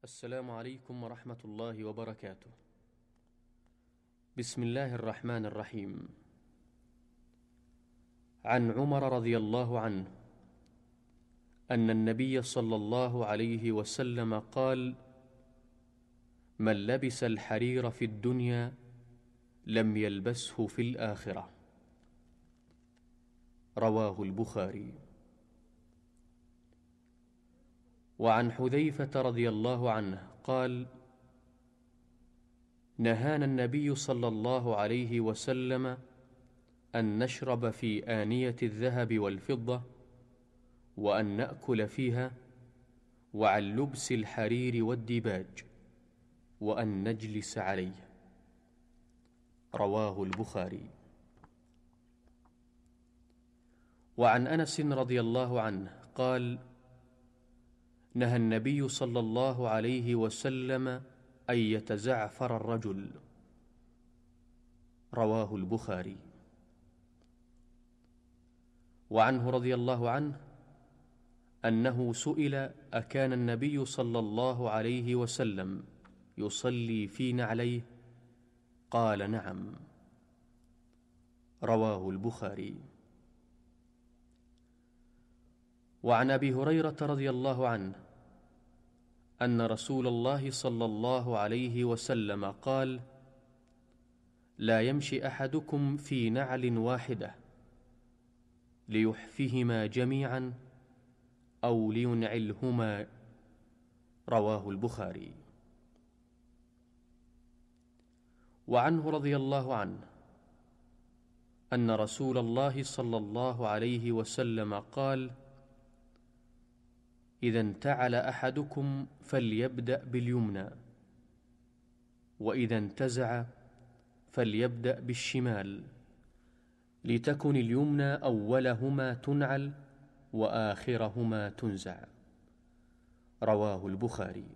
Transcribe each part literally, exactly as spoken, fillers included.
السلام عليكم ورحمة الله وبركاته. بسم الله الرحمن الرحيم. عن عمر رضي الله عنه أن النبي صلى الله عليه وسلم قال: من لبس الحرير في الدنيا لم يلبسه في الآخرة. رواه البخاري. وعن حذيفة رضي الله عنه قال: نهانا النبي صلى الله عليه وسلم أن نشرب في آنية الذهب والفضة، وأن نأكل فيها، وعن لبس الحرير والديباج، وأن نجلس عليه. رواه البخاري. وعن أنس رضي الله عنه قال: نهى النبي صلى الله عليه وسلم أن يتزعفر الرجل. رواه البخاري. وعنه رضي الله عنه أنه سئل: أكان النبي صلى الله عليه وسلم يصلي في نعليه؟ قال: نعم. رواه البخاري. وعن أبي هريرة رضي الله عنه أن رسول الله صلى الله عليه وسلم قال: لا يمشي أحدكم في نعل واحدة ليحفهما جميعا أو لينعلهما. رواه البخاري. وعنه رضي الله عنه أن رسول الله صلى الله عليه وسلم قال: إذا انتعل أحدكم فليبدأ باليمنى، وإذا انتزع فليبدأ بالشمال، لتكن اليمنى أولهما تنعل وآخرهما تنزع. رواه البخاري.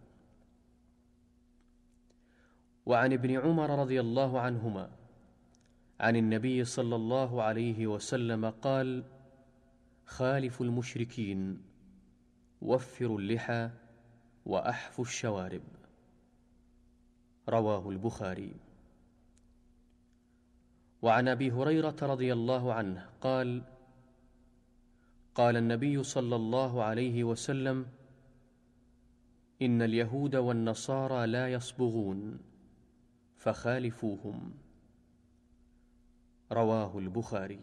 وعن ابن عمر رضي الله عنهما عن النبي صلى الله عليه وسلم قال: خالفوا المشركين، وفروا اللحى، وأحفوا الشوارب. رواه البخاري. وعن أبي هريرة رضي الله عنه قال: قال النبي صلى الله عليه وسلم: إن اليهود والنصارى لا يصبغون فخالفوهم. رواه البخاري.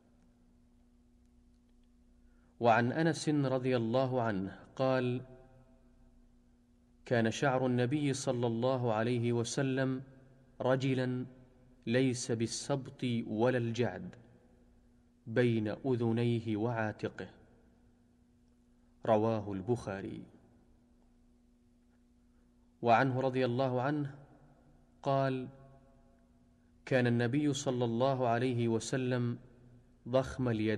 وعن أنس رضي الله عنه قال: كان شعر النبي صلى الله عليه وسلم رجلا ليس بالسبط ولا الجعد بين أذنيه وعاتقه. رواه البخاري. وعنه رضي الله عنه قال: كان النبي صلى الله عليه وسلم ضخم اليد